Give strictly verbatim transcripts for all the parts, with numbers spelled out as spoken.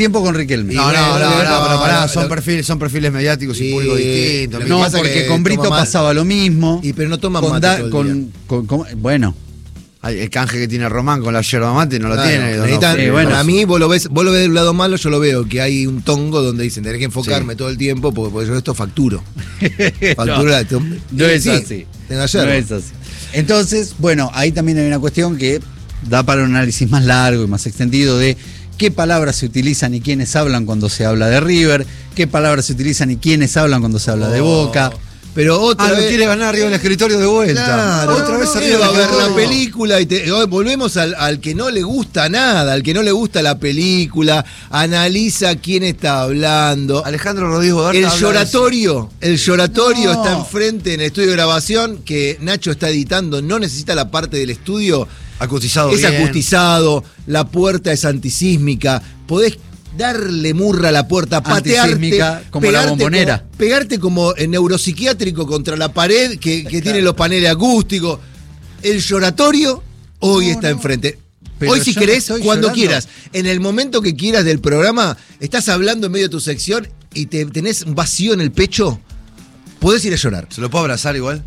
tiempo con Riquelme. No, no, no, no, no, pero pará, son lo- perfiles, son perfiles mediáticos y Sí, públicos distintos. lo que No, pasa es porque que con Brito toma mal. pasaba lo mismo. Y pero no toman con mate Da- todo el con, día. con- con- bueno, Ay, el canje que tiene Román con la yerba mate no lo Claro, tiene. Don necesitan- Onofre. Sí, bueno. Para mí, vos lo, ves, vos lo ves del lado malo, yo lo veo, que hay un tongo donde dicen, tenés que enfocarme Sí. todo el tiempo porque, porque yo esto facturo. Factura. no, no es Sí, así. tengo ayer. No es así. Entonces, bueno, ahí también hay una cuestión que da para un análisis más largo y más extendido de qué palabras se utilizan y quiénes hablan cuando se habla de River, qué palabras se utilizan y quiénes hablan cuando se habla de Oh, Boca. Pero otra Ah, lo vez. quiere ganar arriba del escritorio de vuelta. Claro, Otra vez no, arriba va a del ver la escritorio. película y te- hoy volvemos al, al que no le gusta nada, al que no le gusta la película, analiza quién está hablando. Alejandro Rodríguez Godard El habla de lloratorio, el lloratorio No. está enfrente en el estudio de grabación que Nacho está editando, no necesita la parte del estudio, eso. Acustizado es bien. acustizado, la puerta es antisísmica, podés darle murra a la puerta, patearte, Antisísmica, como la pegarte bombonera. como- pegarte como en neuropsiquiátrico contra la pared que, que tiene los paneles acústicos. El lloratorio hoy No, está no. enfrente. Pero Hoy si yo no querés, estoy cuando llorando. quieras, en el momento que quieras del programa, estás hablando en medio de tu sección y te tenés un vacío en el pecho, podés ir a llorar. ¿Se lo puedo abrazar igual?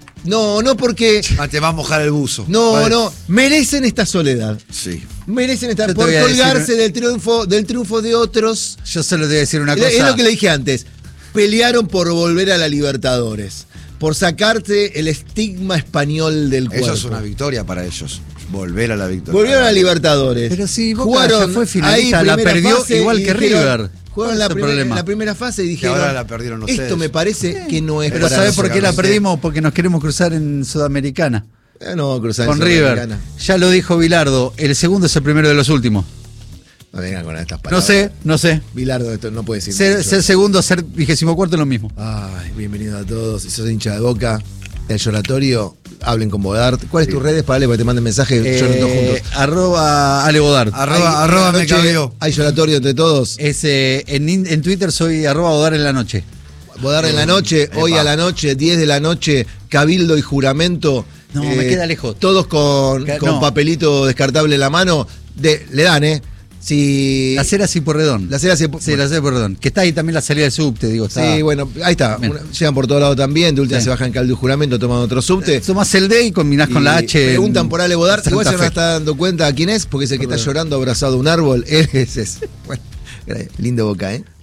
No, no porque... Ah, te va a mojar el buzo. No, Vale. no, merecen esta soledad. Sí. Merecen estar Yo te por voy a decir- colgarse del triunfo, del triunfo de otros. Yo solo te voy a decir una cosa. Es lo que le dije antes. Pelearon por volver a la Libertadores. Por sacarte el estigma español del cuerpo. Eso es una victoria para ellos. Volver a la victoria. Volvieron a la Libertadores. Pero sí, Boca ya fue finalista, ahí la primera perdió fase igual y que dijeron- River. Jugaron ¿Cuál la, es el primer- problema? la primera fase y dijeron, ahora la perdieron esto ustedes. me parece que no es Pero para ¿sabés por qué la nosotros". perdimos? Porque nos queremos cruzar en Sudamericana. Eh, no, cruzar en Con River. Sudamericana. Ya lo dijo Bilardo, el segundo es el primero de los últimos. No vengan con estas No palabras. sé, no sé. Bilardo, esto no puede decir Ser, mucho. ser segundo, ser vigésimo cuarto es lo mismo. Ay, bienvenido a todos. Si sos hincha de Boca, el lloratorio, hablen con Bodart. ¿Cuál es tu redes para Ale, para que te manden mensaje? Lloren todos Eh, juntos. arroba Ale Bodart. Arroba, Hay- arroba la me noche cabió. Hay lloratorio entre todos. Es, eh, en, in- en Twitter soy arroba Bodart en la noche. Bodart en la noche, hoy Epa. a la noche, diez de la noche, cabildo y juramento. Eh, No, me queda lejos. Todos con, Ca- con no. papelito descartable en la mano. De, le dan, ¿eh? Si. La Cera sí Porredón. La Cera sí- Sí, la Cera Porredón. Que está ahí también la salida del subte, digo. Está, Sí, bueno, ahí está. Bien. Una- llegan por todos lados también. De última Sí. se bajan caldo y juramento, toman otro subte. Tomás el D y combinás con la Y H. en Preguntan por Ale Bodart. Santa Igual se Fe. me está dando cuenta quién es, porque es el que está llorando abrazado a un árbol. Él es ese. Bueno, lindo Boca, ¿eh?